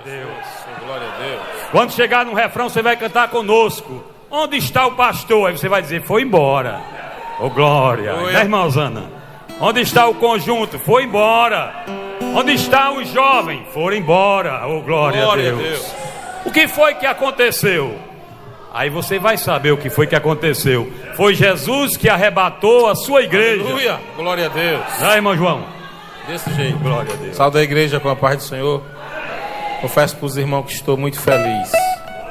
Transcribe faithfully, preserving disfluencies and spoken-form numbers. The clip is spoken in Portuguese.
Deus. Glória a Deus. Quando chegar no refrão, você vai cantar conosco. Onde está o pastor? Aí você vai dizer, foi embora. Ô, glória. Né, irmã Osana? Onde está o conjunto? Foi embora. Onde está os jovens? Foram embora. Ô, glória, glória a, Deus. a Deus. O que foi que aconteceu? Aí você vai saber o que foi que aconteceu. Foi Jesus que arrebatou a sua igreja. Aleluia. Glória a Deus. Ah, irmão João? Desse jeito. Glória a Deus. Salve a igreja com a paz do Senhor. Confesso para os irmãos que estou muito feliz.